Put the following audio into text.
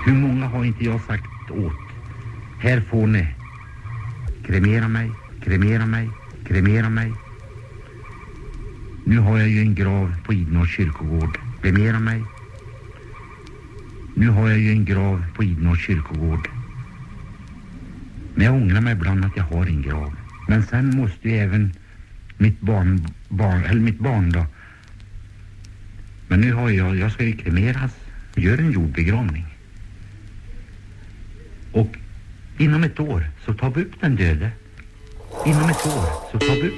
Hur många har inte jag sagt åt? Här får ni. Kremera mig, kremera mig, kremera mig. Nu har jag ju en grav på Idnås kyrkogård. Kremera mig. Nu har jag ju en grav på Idnås kyrkogård. Men jag ångrar mig ibland att jag har en grav. Men sen måste ju även mitt barn då. Men nu har jag ska ju kremeras. Gör en jordbegravning. Och inom ett år så tar vi upp den döde. Inom ett år så tar vi upp